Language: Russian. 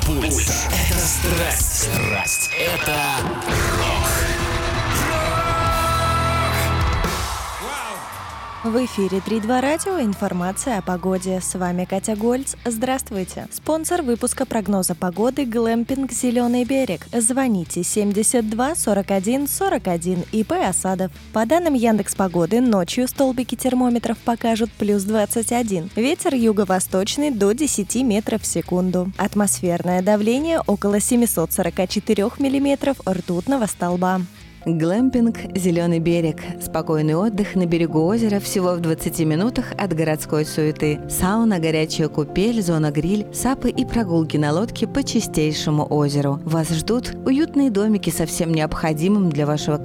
Пульс. Это страсть. Страсть. Это рок. В эфире 3-2 радио. Информация о погоде. С вами Катя Гольц. Здравствуйте. Спонсор выпуска прогноза погоды «Глэмпинг Зеленый берег». Звоните 72 41 41 ИП Осадов. По данным Яндекс.Погоды, ночью столбики термометров покажут плюс 21. Ветер юго-восточный до 10 метров в секунду. Атмосферное давление около 744 миллиметров ртутного столба. Глэмпинг «Зеленый берег». Спокойный отдых на берегу озера всего в 20 минутах от городской суеты. Сауна, горячая купель, зона-гриль, сапы и прогулки на лодке по чистейшему озеру. Вас ждут уютные домики со всем необходимым для вашего